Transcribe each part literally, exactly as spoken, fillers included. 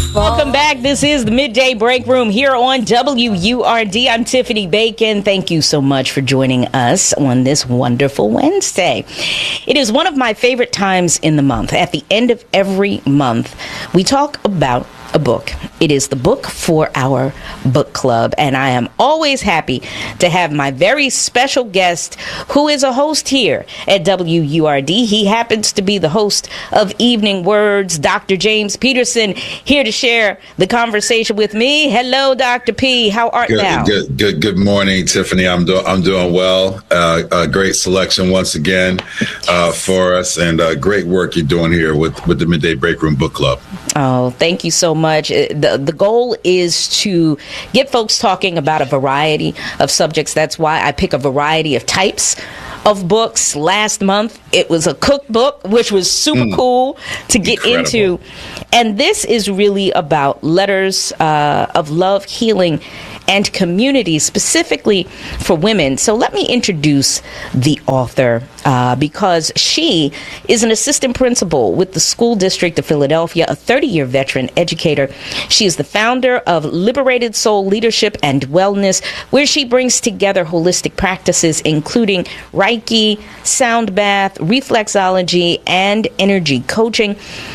Welcome back. This is the Midday Break Room here on W U R D. I'm Tiffany Bacon. Thank you so much for joining us on this wonderful Wednesday. It is one of my favorite times in the month. At the end of every month, we talk about a book. It is the book for our book club, and I am always happy to have my very special guest who is a host here at W U R D. He happens to be the host of Evening Words, Doctor James Peterson, here to share the conversation with me. Hello, Doctor P. How art good, thou? Good, good, good morning, Tiffany. I'm doing, I'm doing well. Uh, a great selection once again uh, for us, and uh, great work you're doing here with, with the Midday Break Room Book Club. Oh, thank you so much. The, the goal is to get folks talking about a variety of subjects. That's why I pick a variety of types of books. Last month, it was a cookbook, which was super mm. cool to get Incredible. into. And this is really about letters uh, of love, healing, and community, specifically for women. So let me introduce the author uh, because she is an assistant principal with the School District of Philadelphia, a thirty-year veteran educator. She is the founder of Liberated Soul Leadership and Wellness, where she brings together holistic practices, including Reiki, sound bath, reflexology, and energy coaching.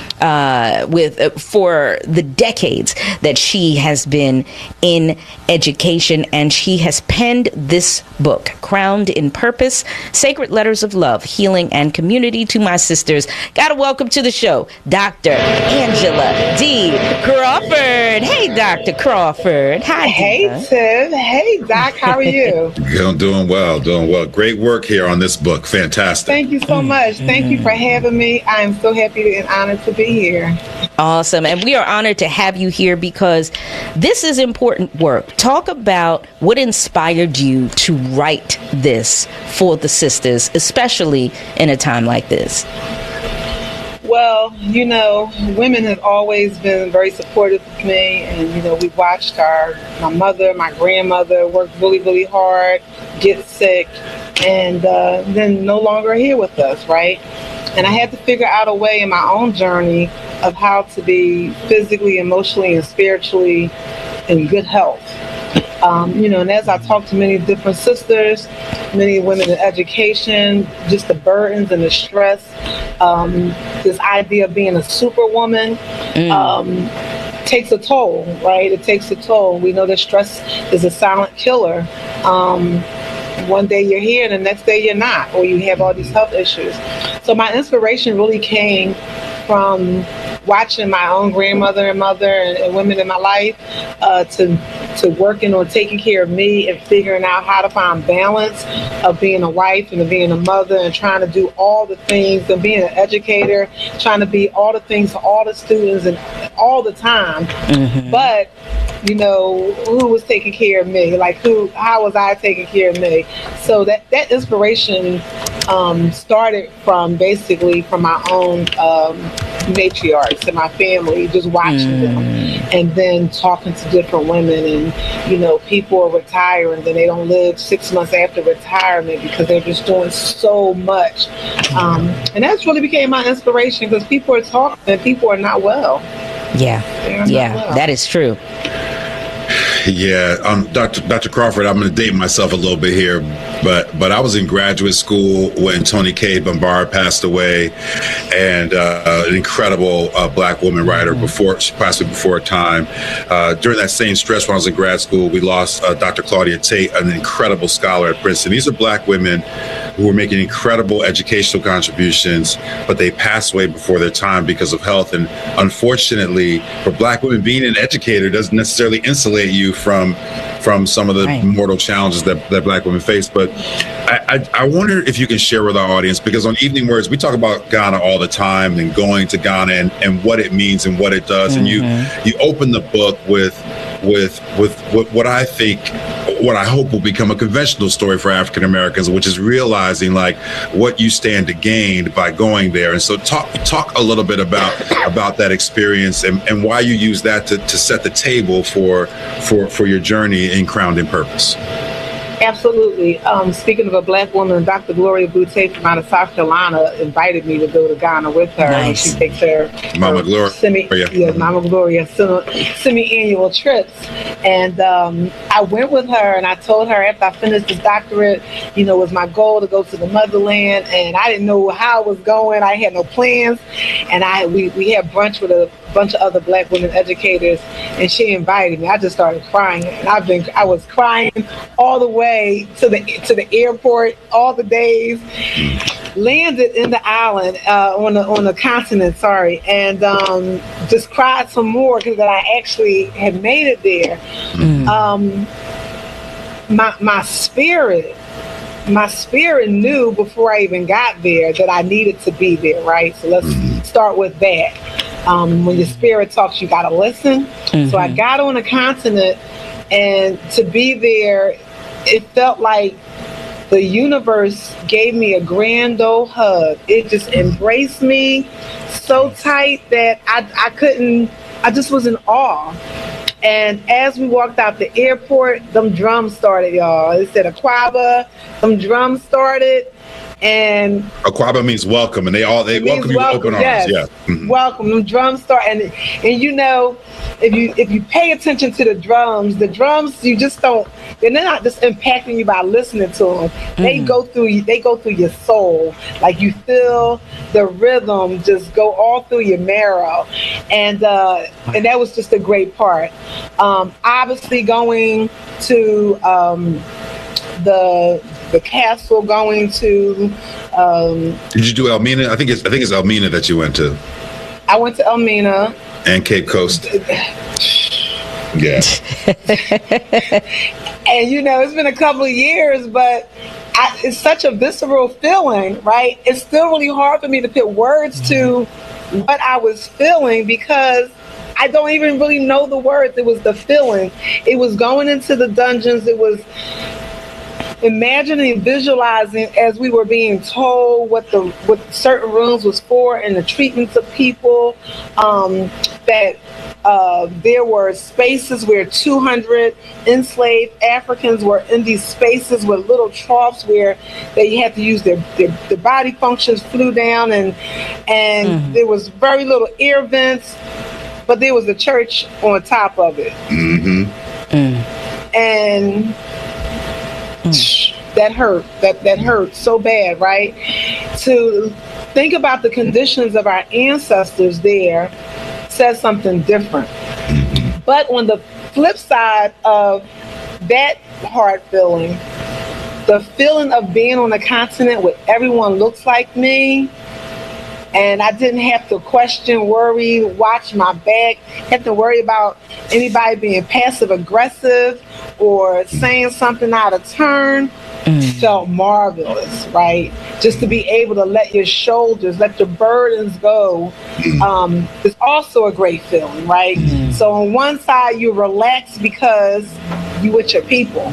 Uh, with uh, for the decades that she has been in education, and she has penned this book, Crowned in Purpose, Sacred Letters of Love, Healing, and Community to My Sisters. Gotta welcome to the show, Doctor Angela D. Crawford. Hey, Doctor Crawford. Hi, Hey, Tiff. Hey, Doc. How are you? I'm doing well, doing well. Great work here on this book. Fantastic. Thank you so much. Thank you for having me. I am so happy and honored to be here. Awesome. And we are honored to have you here because this is important work. Talk about what inspired you to write this for the sisters, especially in a time like this. Well, you know, women have always been very supportive of me, and, you know, we watched our, my mother, my grandmother work really, really hard, get sick, and uh, then no longer here with us, right? And I had to figure out a way in my own journey of how to be physically, emotionally, and spiritually in good health. Um, you know, and as I talk to many different sisters, many women in education, just the burdens and the stress, um, this idea of being a superwoman mm. um, takes a toll, right? It takes a toll. We know that stress is a silent killer. Um, one day you're here and the next day you're not, or you have all these health issues. So my inspiration really came from watching my own grandmother and mother and, and women in my life uh, to to working on taking care of me and figuring out how to find balance of being a wife and of being a mother and trying to do all the things and being an educator, trying to be all the things to all the students and all the time. Mm-hmm. But, you know, who was taking care of me? Like, who? How was I taking care of me? So that, that inspiration um, started from basically from my own um, matriarchs in my family, just watching mm. them and then talking to different women. And, you know, people are retiring, then they don't live six months after retirement because they're just doing so much. Um, and that's really became my inspiration because people are talking and people are not well. Yeah, yeah, well. That is true. Yeah, um, Doctor Doctor Crawford, I'm going to date myself a little bit here, but but I was in graduate school when Toni Cade Bambara passed away, and uh, an incredible uh, black woman writer. Before she passed away before her time. Uh, during that same stretch when I was in grad school, we lost uh, Doctor Claudia Tate, an incredible scholar at Princeton. These are black women who were making incredible educational contributions, but they passed away before their time because of health. And unfortunately, for black women, being an educator doesn't necessarily insulate you from from some of the right. mortal challenges that, that black women face. But I, I, I wonder if you can share with our audience, because on Evening Words, we talk about Ghana all the time and going to Ghana and, and what it means and what it does. Mm-hmm. And you you open the book with with with what, what I think, what I hope will become a conventional story for African Americans, which is realizing like what you stand to gain by going there. And so talk talk a little bit about about that experience and, and why you use that to, to set the table for for for your journey in Crowned in Purpose. Absolutely. Um, speaking of a black woman, Doctor Gloria Boutte from out of South Carolina invited me to go to Ghana with her. Nice. She takes her, Mama her Gloria. semi, yeah, Mama Gloria semi-annual trips. And um, I went with her, and I told her after I finished this doctorate, you know, it was my goal to go to the motherland, and I didn't know how it was going. I had no plans, and I we, we had brunch with a bunch of other black women educators, and she invited me. I just started crying, and I've been I was crying all the way to the to the airport, all the days. Landed in the island uh, on the on the continent, sorry, and um, just cried some more because I actually had made it there. Mm. Um, my my spirit. My spirit knew before I even got there that I needed to be there, right? So let's mm-hmm. start with that. Um, when your spirit talks, you got to listen. Mm-hmm. So I got on a continent, and to be there, it felt like the universe gave me a grand old hug. It just embraced me so tight that I, I couldn't, I just was in awe. And as we walked out the airport, them drums started, y'all. It said Aquaba. Some drums started, and Aquaba means welcome, and they all they welcome you welcome, with open yes. arms. Yeah, mm-hmm. Welcome. Them drums start, and and you know, if you if you pay attention to the drums, the drums you just don't. They're not just impacting you by listening to them. Mm-hmm. They go through you. They go through your soul. Like you feel the rhythm just go all through your marrow, and uh, and that was just a great part. Um, obviously, going to um, the the castle, going to. Um, Did you do Elmina? I think it's I think it's Elmina that you went to. I went to Elmina and Cape Coast. Yeah. And you know, it's been a couple of years, but I, it's such a visceral feeling, right? It's still really hard for me to put words to what I was feeling because I don't even really know the words. It was the feeling. It was going into the dungeons. It was imagining, visualizing as we were being told what the what certain rooms was for and the treatments of people. Um, that uh, there were spaces where two hundred enslaved Africans were in these spaces with little troughs where they had to use their their, their body functions flew down, and and mm-hmm. there was very little air vents, but there was a church on top of it. Mm-hmm. Mm. And that hurt. That that hurt so bad, right? To think about the conditions of our ancestors there says something different. But on the flip side of that hard feeling, the feeling of being on a continent where everyone looks like me, and I didn't have to question, worry, watch my back, have to worry about anybody being passive aggressive or saying something out of turn, mm. felt marvelous, right? Just to be able to let your shoulders, let your burdens go, um, is also a great feeling, right? Mm. So on one side, you relax because you with your people.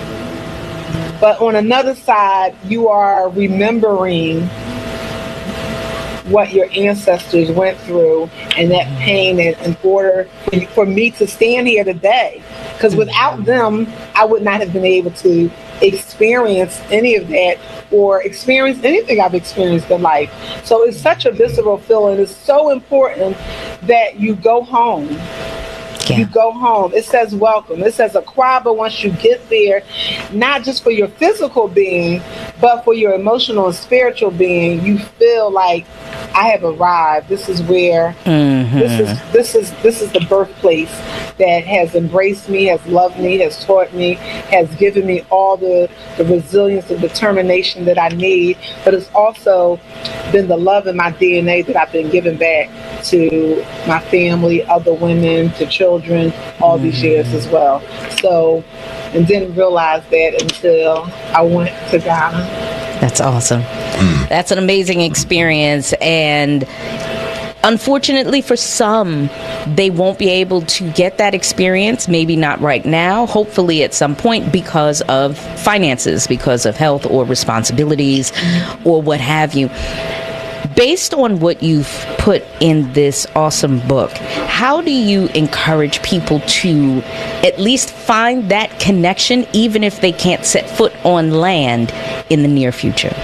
But on another side, you are remembering what your ancestors went through and that pain in, in order for, you, for me to stand here today. Because without them, I would not have been able to experience any of that or experience anything I've experienced in life. So it's such a visceral feeling. It's so important that you go home. Yeah. You go home. It says welcome. It says Aquaba once you get there, not just for your physical being, but for your emotional and spiritual being. You feel like I have arrived. This is where mm-hmm. this is this is this is the birthplace that has embraced me, has loved me, has taught me, has given me all the, the resilience and determination that I need. But it's also been the love in my D N A that I've been giving back to my family, other women, to children, all mm-hmm. these years as well. So, and didn't realize that until I went to Ghana. That's awesome. Mm. That's an amazing experience. And unfortunately for some, they won't be able to get that experience, maybe not right now, hopefully at some point, because of finances, because of health or responsibilities or what have you. based on what you've put in this awesome book, how do you encourage people to at least find that connection, even if they can't set foot on land in the near future?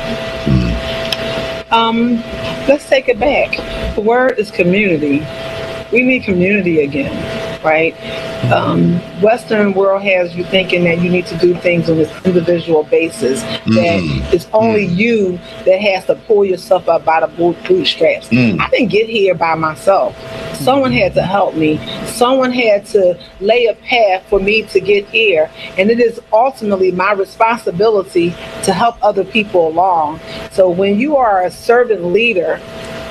Um, let's take it back. The word is community. We need community again, right? Um, Western world has you thinking that you need to do things on this individual basis, that mm. it's only mm. you that has to pull yourself up by the bootstraps. Mm. I didn't get here by myself. Someone had to help me. Someone had to lay a path for me to get here. And it is ultimately my responsibility to help other people along. So when you are a servant leader,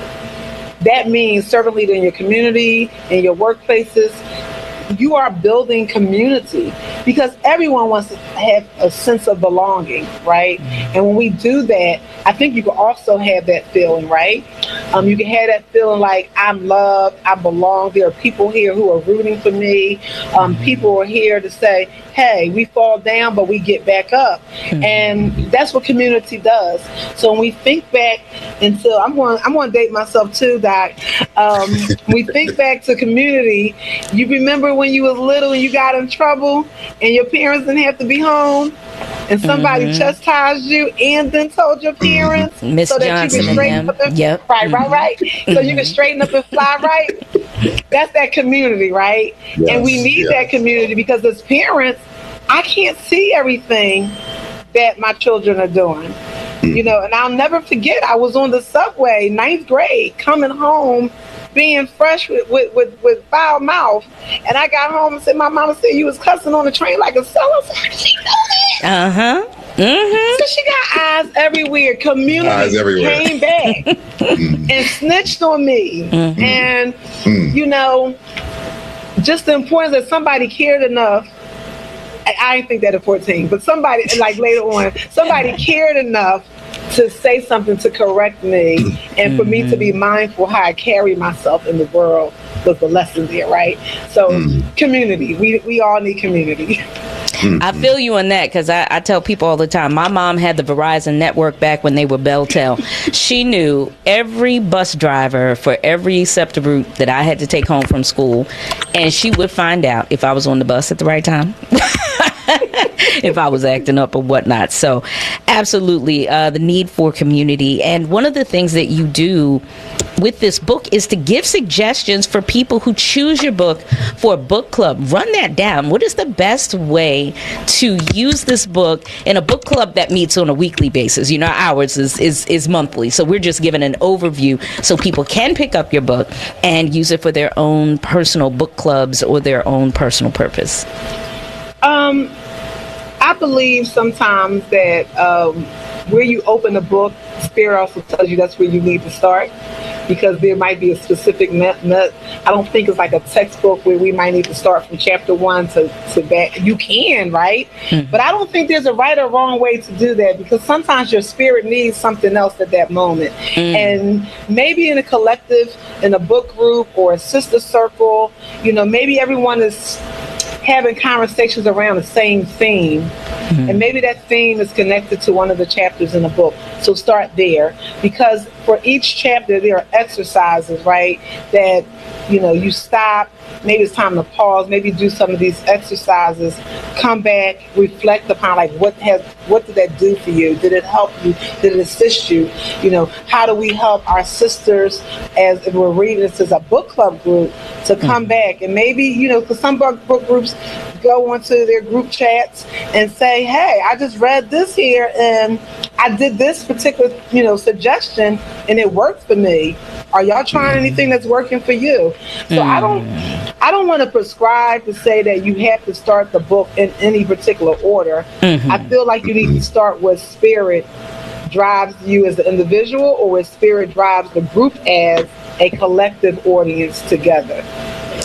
that means servant leader in your community, in your workplaces, you are building community, because everyone wants to have a sense of belonging, right? And when we do that, I think you can also have that feeling, right? Um, you can have that feeling like I'm loved, I belong. There are people here who are rooting for me. Um, people are here to say, hey, we fall down, but we get back up. Mm-hmm. And that's what community does. So when we think back until, I'm going, I'm going to date myself too, Doc. Um, we think back to community. You remember when you was little and you got in trouble and your parents didn't have to be home, and somebody mm-hmm. chastised you and then told your parents Miss so that Johnson you can straighten up and, yep. right, right, right. Mm-hmm. So you can straighten up and fly right. That's that community, right? Yes, and we need yes. that community, because as parents, I can't see everything that my children are doing. Mm-hmm. You know, and I'll never forget, I was on the subway, ninth grade, coming home, being fresh with, with, with, with foul mouth. And I got home and said, my mama said you was cussing on the train like a seller. So how did she know that? Uh-huh. Mm-hmm. So she got eyes everywhere. Community eyes everywhere. Came back and snitched on me. Mm-hmm. And, mm. you know, just the importance that somebody cared enough. I, I didn't think that at fourteen, but somebody, like later on, somebody cared enough to say something to correct me, and for mm-hmm. me to be mindful how I carry myself in the world was the lesson there, right? So mm. community, we we all need community. I feel you on that, because I, I tell people all the time, my mom had the Verizon network back when they were Beltel. She knew every bus driver for every SEPTA route that I had to take home from school, and she would find out if I was on the bus at the right time. If I was acting up or whatnot. So absolutely, uh, the need for community. And one of the things that you do with this book is to give suggestions for people who choose your book for a book club. Run that down. What is the best way to use this book in a book club that meets on a weekly basis? You know, ours is, is, is monthly. So we're just giving an overview so people can pick up your book and use it for their own personal book clubs or their own personal purpose. Um, I believe sometimes that um, where you open a book, Spirit also tells you that's where you need to start, because there might be a specific net. net. I don't think it's like a textbook where we might need to start from chapter one to, to back. You can, right? Mm-hmm. But I don't think there's a right or wrong way to do that, because sometimes your spirit needs something else at that moment. Mm-hmm. And maybe in a collective, in a book group or a sister circle, you know, maybe everyone is having conversations around the same theme, mm-hmm. and maybe that theme is connected to one of the chapters in the book. So start there, because for each chapter there are exercises, right, that, you know, you stop, maybe it's time to pause, maybe do some of these exercises, come back, reflect upon, like, what has what did that do for you? Did it help you? Did it assist you? You know, how do we help our sisters, as if we're reading this as a book club group, to come mm-hmm. back? And maybe, you know, because some book, book groups go onto their group chats and say, hey, I just read this here and I did this particular, you know, suggestion and it worked for me. Are y'all trying anything that's working for you? So mm. I don't I don't want to prescribe to say that you have to start the book in any particular order. Mm-hmm. I feel like you need to start with spirit drives you as an individual, or where spirit drives the group as a collective audience together.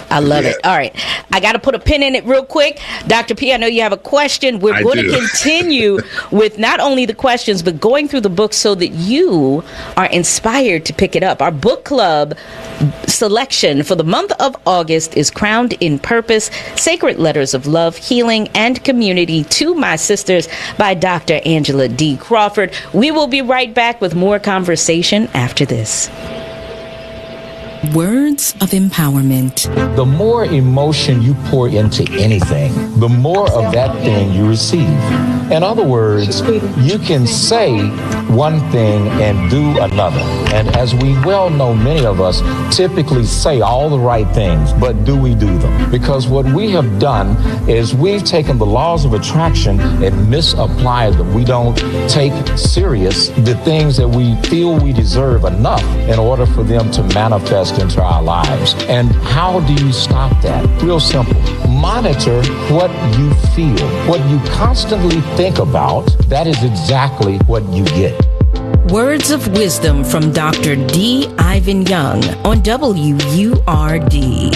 I love Yeah. it. All right. I got to put a pin in it real quick. Doctor P, I know you have a question. We're I going do. to continue with not only the questions, but going through the book so that you are inspired to pick it up. Our book club selection for the month of August is Crowned in Purpose, Sacred Letters of Love, Healing, and Community to My Sisters by Doctor Angela D. Crawford. We will be right back with more conversation after this. Words of empowerment. The more emotion you pour into anything, the more of that thing you receive. In other words, you can say one thing and do another. And as we well know, many of us typically say all the right things, but do we do them? Because what we have done is we've taken the laws of attraction and misapplied them. We don't take serious the things that we feel we deserve enough in order for them to manifest into our lives. And how do you stop that? Real simple. Monitor what you feel. What you constantly think about, that is exactly what you get. Words of wisdom from Doctor D. Ivan Young on W U R D.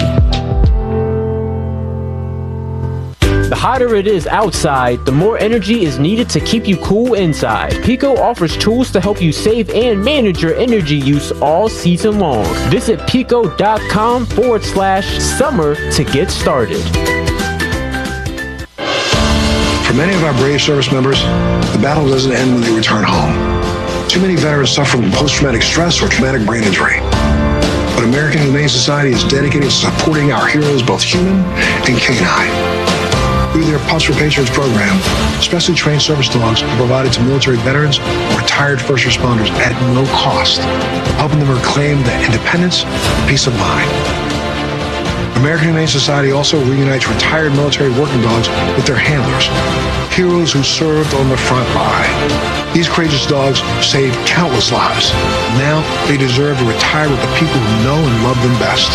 The hotter it is outside, the more energy is needed to keep you cool inside. Pico offers tools to help you save and manage your energy use all season long. Visit pico.com forward slash summer to get started. For many of our brave service members, the battle doesn't end when they return home. Too many veterans suffer from post-traumatic stress or traumatic brain injury. But American Humane Society is dedicated to supporting our heroes, both human and canine. Through their Pups for Patriots program, specially trained service dogs are provided to military veterans or retired first responders at no cost, helping them reclaim their independence and peace of mind. American Humane Society also reunites retired military working dogs with their handlers, heroes who served on the front line. These courageous dogs saved countless lives. Now they deserve to retire with the people who know and love them best.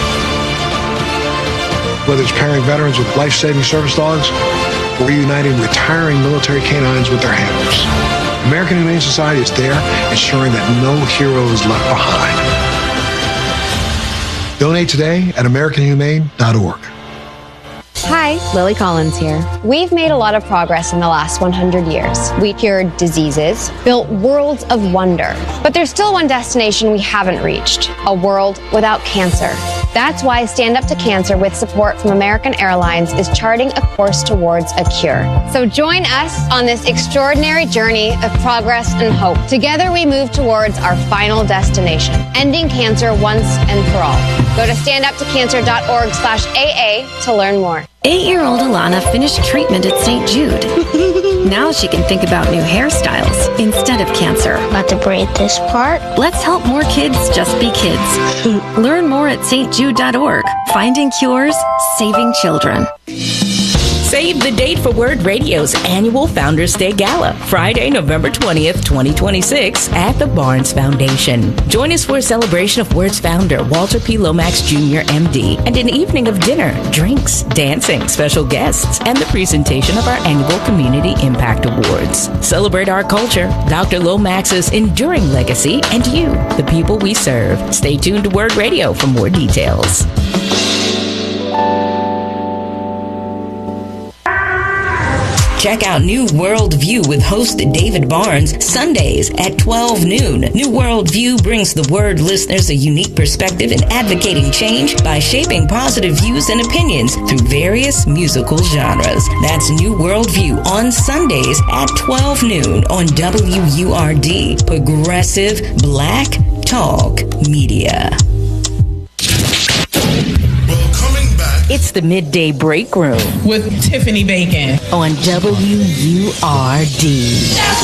Whether it's pairing veterans with life-saving service dogs or reuniting retiring military canines with their handlers, American Humane Society is there ensuring that no hero is left behind. Donate today at american humane dot org. Hi, Lily Collins here. We've made a lot of progress in the last one hundred years. We cured diseases, built worlds of wonder. But there's still one destination we haven't reached, a world without cancer. That's why Stand Up to Cancer, with support from American Airlines, is charting a course towards a cure. So join us on this extraordinary journey of progress and hope. Together we move towards our final destination, ending cancer once and for all. Go to stand up to cancer dot org slash A A to learn more. Eight-year-old Alana finished treatment at Saint Jude. Now she can think about new hairstyles instead of cancer. About to braid this part. Let's help more kids just be kids. Learn more at st jude dot org. Finding cures, saving children. Save the date for Word Radio's annual Founders Day Gala, Friday, November twentieth, twenty twenty-six, at the Barnes Foundation. Join us for a celebration of Word's founder, Walter P. Lomax Junior M D, and an evening of dinner, drinks, dancing, special guests, and the presentation of our annual Community Impact Awards. Celebrate our culture, Doctor Lomax's enduring legacy, and you, the people we serve. Stay tuned to Word Radio for more details. Check out New World View with host David Barnes, Sundays at twelve noon. New World View brings the Word listeners a unique perspective in advocating change by shaping positive views and opinions through various musical genres. That's New World View on Sundays at twelve noon on W U R D, Progressive Black Talk Media. It's the Midday Break Room with Tiffany Bacon on W U R D.